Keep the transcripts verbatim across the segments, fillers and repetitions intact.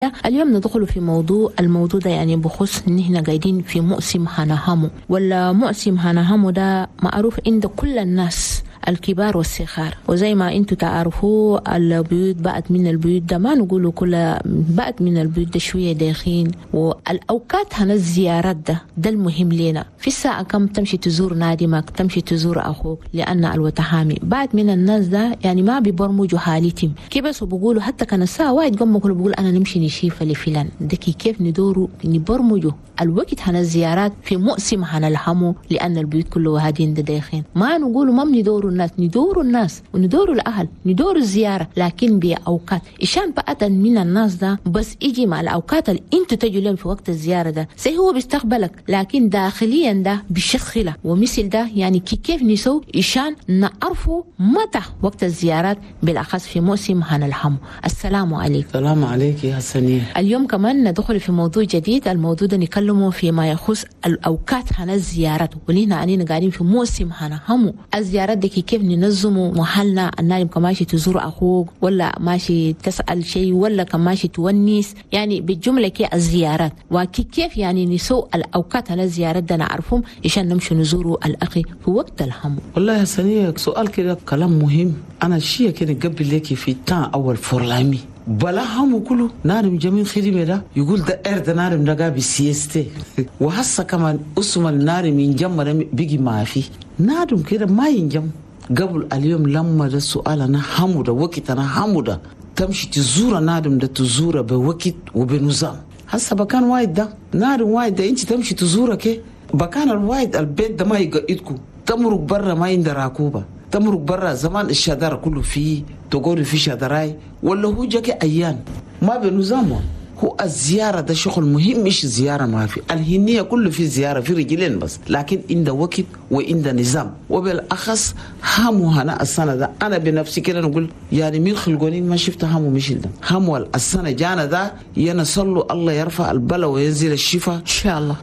اليوم ندخل في موضوع الموضوع ده يعني بخص ان احنا قاعدين في موسم هنهمو، ولا موسم هنهمو ده معروف عند كل الناس الكبار والصغار. وزي ما انتم تعرفوا البيوت بقت من البيوت ده، ما نقولوا كل بقت من البيوت ده شويه داخين. والاوقات هنا الزيارات ده ده المهم لنا. في الساعه كم تمشي تزور نادمك، تمشي تزور اخوك، لان الوتحامي بعد من الناس ده يعني ما بيبرمجوا حالتهم كيف، بس بيقولوا حتى كان الساعه واحد قام كله بيقول انا نمشي نشيف لفلان دكي، كيف ندوروا نبرمجوا الوقت هنا الزيارات في موسم هنا الحمو، لان البيوت كله هادين ده داخين. ما نقولوا ما بندوروا الناس، ندوروا الناس وندوروا الاهل، ندوروا الزياره، لكن باوقات عشان بقى من الناس ده بس يجي مع الاوقات اللي انتوا تجوا لهم في وقت الزياره ده، زي هو بيستقبلك لكن داخليا ده بيشخله. ومثل ده يعني كيف نسوي عشان نعرفوا متى وقت الزيارات بالاخص في موسم هنا الحمو. السلام عليكم. السلام عليك يا حسنية. اليوم كمان ندخل في موضوع جديد، الموضوع ده نكلمه فيما يخص الاوقات هنا الزيارات، ولينا علينا قاعدين في موسم هنا همو الزيارات دي كيف ننظموا محلنا. النايم كماشي تزور اخوك، ولا ماشي تسال شيء، ولا كماشي تونس، يعني بالجمله كي الزيارات. وكيف يعني نسوء الاوقات هنا الزيارات ده نعرفهم عشان نمشي نزوروا الاخي في وقت الهم. والله يا حسنية سؤال كده كلام مهم. انا شيء كده قبل لك في تان اول فورلامي بلا همو كله نارم جميل خدمة ده يقول ده ارد نارم ده قابي سيستي وهسا كمان اسم النارم ينجم ده بيجي ما في نارم كده ما ينجم. قبل اليوم لما ده السؤال انا همو ده وقت انا همو ده تمشي تزور نارم ده تزوره بوقت وبنظام. هسا بكان وايد ده نارم وايد ده انت تمشي تزوره كي بكان الوايد البيت ده ما يقعدكم، تمرق برا ما يندر عقوبة، تمرق برا زمان الشادر كله فيه تقول في شادراي، ولا هو جاك أيام ما بنظامه. هو الزيارة ده شغل مهم، مش زيارة ما في الهنية كله في زيارة في رجلين بس، لكن عند وقت وعند نظام. وبالأخص همو هنا السنة ده أنا بنفسي كده نقول يعني مين خلقونين ما شفت همو مشي ده همو السنة جانا ده ينصلوا الله يرفع البلا وينزل الشفاء إن شاء الله.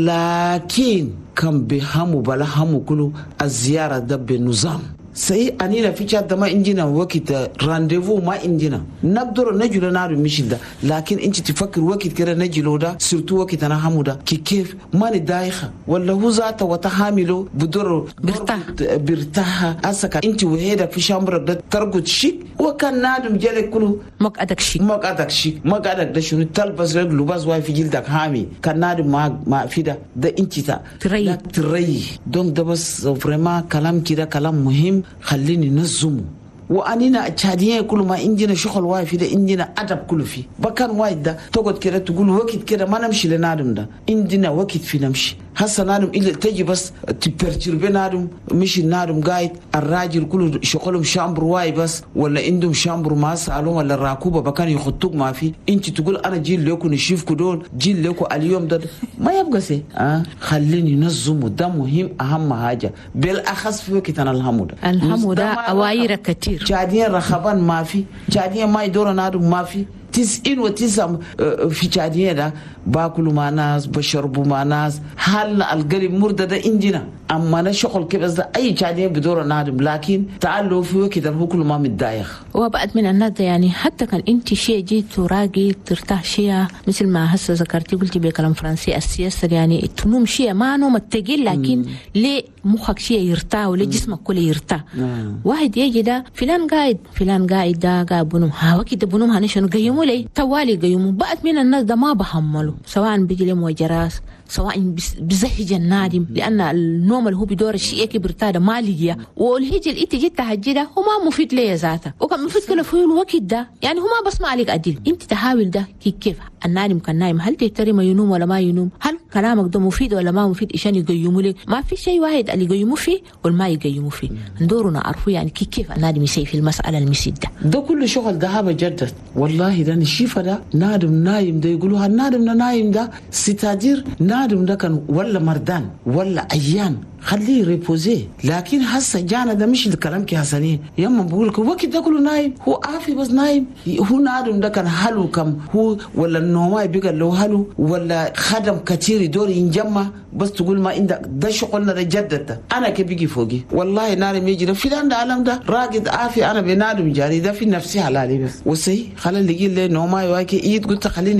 ولكن كم بهمو بلا همو كله الزيارة ده بنظام. سي أنينا في شات ما إنجنا وقت رانديفو ما إنجنا نقدر نجلو نارو مشي ده، لكن أنت تفكر وقت كده نجلو ده سرتو وقت أنا همو ده كي كيف ما ندايخة ولا هو ذاته وتحامله بدور برتاح برتاح أسكا أنت وهيدك في شامبرك ده ترقد شيك وكان نادم جالك كله مقعدك شيك مقعدك شيك مقعدك ده شنو تلبس رجل لباس واي في جلدك حامي كان نادم ما ما في ده ده أنت تا تري تري دون ده بس فريما كلام كده كلام مهم خليني نظمه. وأنينا تشاديه كل ما إنجنا شغل واي في ده إنجنا أدب كله فيه بكان وايد ده تقعد كده تقول وقت كده ما نمشي لنادم ده إنجنا وقت في نمشي هسا نادم إلا تجي بس تبرتر بنادم مش النادم قايد الراجل كله شغلهم شامبر واي بس، ولا عندهم شامبر ما سألهم ولا الراكوبة بكان يخطوك ما في أنت تقول أنا جيل لكم نشوفكم دول جيل لكم اليوم ده ما يبقى سي آه خليني نظمه ده مهم أهم حاجة بالأخص في وقت أنا الهمو ده الهمو ده أواير كتير شادية رخبان ما في شادية ما يدور نادم ما في تسعين وتسعة في شادية ده باكلوا مع ناس بشربوا مع ناس حال القلب مرده ده إنجنا. أما نشغل كيف ده أي شادية بدور نادم، لكن تعالوا في وقت هو كله ما متضايق. وبعد من الناس يعني حتى كان أنت شيء جيت تراقي ترتاح شيء مثل ما هسه ذكرتي قلتي بكلام فرنسي السياسة يعني تنوم شيء ما نوم التقيل، لكن ليه مخك شيء يرتاح ولا جسمك كله يرتاح. واحد يجي ده فلان قاعد فلان قاعد ده قاعد بنوم ها وقت بنوم هنشنو قيموا لي توالي قيموا. بعد من الناس ده ما بحملوا سواء بيجي لهم وجراس سواء بزهج النادم، لأن النوم اللي هو بدور الشيء كبرتاده ما لقيا. والهجل انت جيت تهجي ده هو ما مفيد ليه ذاته، وكان مفيد كله في الوقت ده يعني هو ما بسمع عليك أدل. انت تحاول ده كيف النادم كان نايم هل تحترم ينوم ولا ما ينوم، هل كلامك ده مفيد ولا ما مفيد عشان يقيموا لك. ما في شيء واحد اللي يقيموا فيه والما يقيموا فيه. ندورنا نعرفه يعني كيف النادم يسوي في المسألة المسيد ده. ده كل شغل ذهب جدد والله. ده الشيفة ده نادم نايم ده يقولوا هالنادم ده نايم ده ستاجر نايم نادم ده كان ولا مردان ولا عيان خليه ريبوزي. لكن هسه جانا ده مش الكلام كي حسنين يما بقول لك وقت ده كله نايم هو عافي بس نايم. هو نادم ده كان حلو كم هو ولا النوماي بقى له حلو ولا خدم كتير دور ينجمع بس تقول ما عندك ده شغلنا ده جدد. انا كي بيجي فوقي والله نادم يجي في ده عالم ده راقد عافي انا بنادم جاري ده في نفسي حلالي بس وسي خلى اللي يجي له نوماي واكي ايد قلت خليني